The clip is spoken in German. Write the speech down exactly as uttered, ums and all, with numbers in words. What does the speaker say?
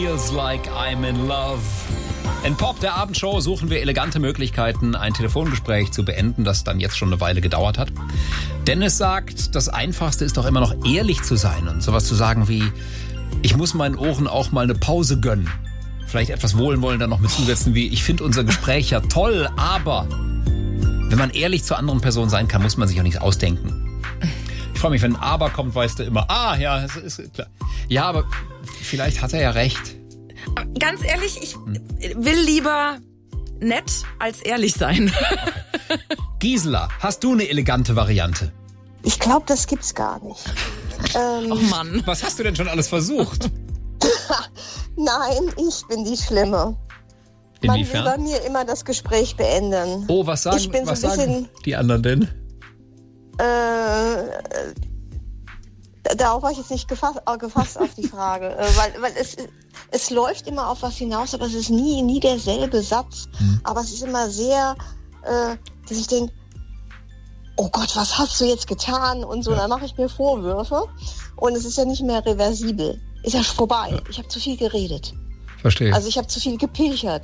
Feels like I'm in love. In Pop, der Abendshow, suchen wir elegante Möglichkeiten, ein Telefongespräch zu beenden, das dann jetzt schon eine Weile gedauert hat. Dennis sagt, das Einfachste ist doch immer noch ehrlich zu sein und sowas zu sagen wie, ich muss meinen Ohren auch mal eine Pause gönnen. Vielleicht etwas wohlwollender noch mit zusetzen wie, ich finde unser Gespräch ja toll, aber wenn man ehrlich zur anderen Person sein kann, muss man sich auch nichts ausdenken. Ich freue mich, wenn ein Aber kommt, weißt du immer, ah, ja, ist, ist klar. Ja, aber vielleicht hat er ja recht. Ganz ehrlich, ich will lieber nett als ehrlich sein. Gisela, hast du eine elegante Variante? Ich glaube, das gibt's gar nicht. ähm, Oh Mann. Was hast du denn schon alles versucht? Nein, ich bin die Schlimme. Man will Inwiefern? bei mir immer das Gespräch beenden. Oh, was sagen, Ich bin so was ein bisschen- sagen die anderen denn? Äh, darauf war ich jetzt nicht gefasst, äh, gefasst auf die Frage. Äh, weil weil es, es läuft immer auf was hinaus, aber es ist nie, nie derselbe Satz. Hm. Aber es ist immer sehr, äh, dass ich denke, oh Gott, was hast du jetzt getan? Und so, Ja. dann mache ich mir Vorwürfe. Und es ist ja nicht mehr reversibel. Ist ja vorbei. Ich habe zu viel geredet. Verstehe. Also ich habe zu viel gepilchert.